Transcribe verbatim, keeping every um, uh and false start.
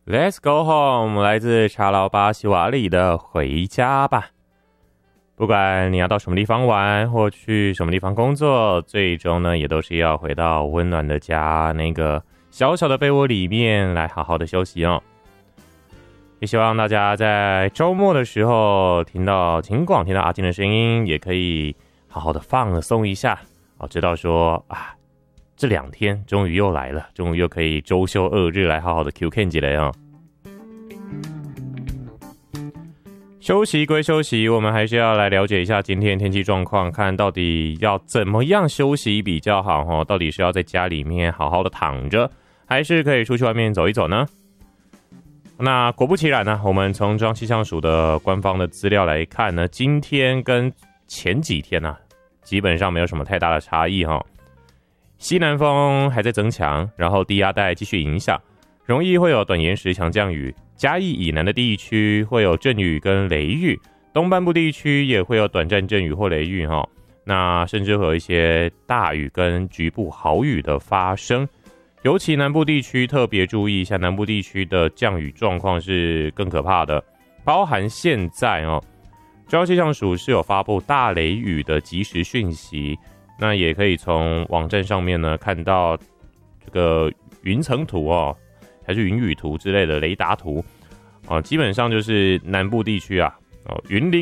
Let's go home， 来自查劳巴西瓦里的回家吧。不管你要到什么地方玩，或去什么地方工作，最终呢，也都是要回到温暖的家，那个小小的被窝里面来好好的休息哦。也希望大家在周末的时候听到晴广，听到阿金的声音，也可以好好的放松一下哦。知道说啊，这两天终于又来了，终于又可以周休二日来好好的 Q K 起来哦。休息归休息，我们还是要来了解一下今天天气状况，看到底要怎么样休息比较好哦？到底是要在家里面好好的躺着，还是可以出去外面走一走呢？那果不其然呢，我们从中央气象署的官方的资料来看呢，今天跟前几天呢、啊，基本上没有什么太大的差异哈、哦。西南风还在增强，然后低压带继续影响，容易会有短延时强降雨。嘉义以南的地区会有阵雨跟雷雨，东半部地区也会有短暂阵雨或雷雨哈。那甚至会有一些大雨跟局部豪雨的发生。尤其南部地区特别注意一下，南部地区的降雨状况是更可怕的，包含现在哦，中央气象署是有发布大雷雨的即时讯息，那也可以从网站上面呢看到这个云层图哦，还是云雨图之类的雷达图哦，基本上就是南部地区啊，哦，云林